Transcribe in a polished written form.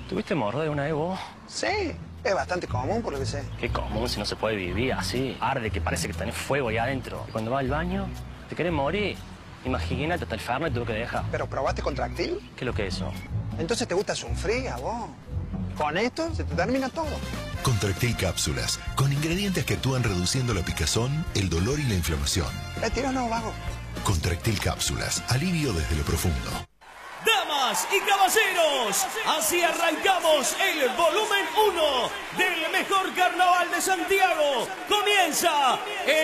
¿Tuviste hemorroides una vez vos? Sí, es bastante común por lo que sé. Qué común si no se puede vivir así. Arde que parece que tenés fuego ahí adentro. Y cuando vas al baño, te querés morir. Imagínate, hasta el Fernet tuvo que dejar. ¿Pero probaste Contractil? ¿Qué es lo que es eso? Entonces te gusta sufrir a vos. Con esto se te termina todo. Contractil cápsulas, con ingredientes que actúan reduciendo la picazón, el dolor y la inflamación. Tíranos, vago. Contractil cápsulas, alivio desde lo profundo. Damas y caballeros, así arrancamos el volumen 1 del mejor carnaval de Santiago. Comienza el